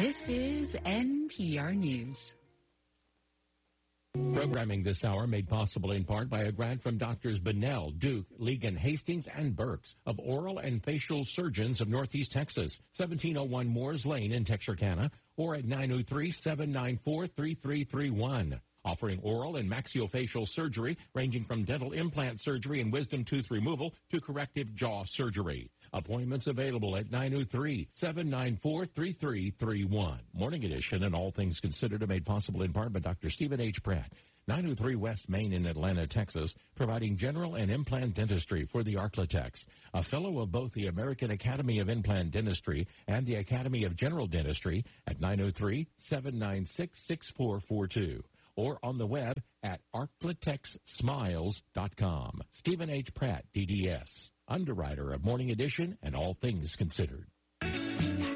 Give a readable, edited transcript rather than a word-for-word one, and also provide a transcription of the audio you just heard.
This is NPR News. Programming this hour made possible in part by a grant from Doctors Bunnell, Duke, Ligon, Hastings, and Burks of Oral and Facial Surgeons of Northeast Texas, 1701 Moores Lane in Texarkana, or at 903-794-3331. Offering oral and maxillofacial surgery ranging from dental implant surgery and wisdom tooth removal to corrective jaw surgery. Appointments available at 903-794-3331. Morning Edition and All Things Considered are made possible in part by Dr. Stephen H. Pratt, 903 West Main in Atlanta, Texas, providing general and implant dentistry for the Arklatex. A fellow of both the American Academy of Implant Dentistry and the Academy of General Dentistry at 903-796-6442. Or on the web at arclatexsmiles.com. Stephen H. Pratt, DDS, underwriter of Morning Edition and All Things Considered.